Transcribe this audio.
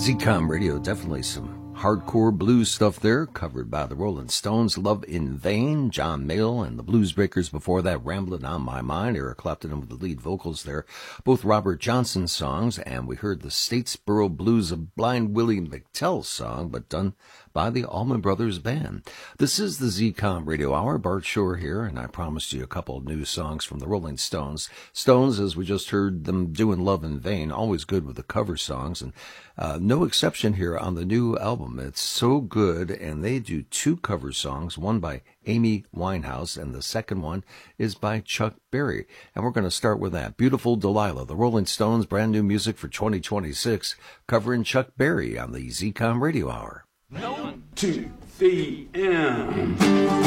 ZCOM Radio, definitely some hardcore blues stuff there, covered by the Rolling Stones. Love in Vain, John Mayall and the Bluesbreakers. Before that, Ramblin' on My Mind, Eric Clapton with the lead vocals there. Both Robert Johnson songs, and we heard the Statesboro Blues, a Blind Willie McTell song, but done by the Allman Brothers Band. This is the ZCOM Radio Hour. Bart Shore here, and I promised you a couple of new songs from the Rolling Stones. Stones, as we just heard them doing Love in Vain, always good with the cover songs, and no exception here on the new album. It's so good, and they do two cover songs, one by Amy Winehouse, and the second one is by Chuck Berry. And we're going to start with that. Beautiful Delilah, the Rolling Stones, brand new music for 2026, covering Chuck Berry on the ZCOM Radio Hour. 1, 2, 3, and...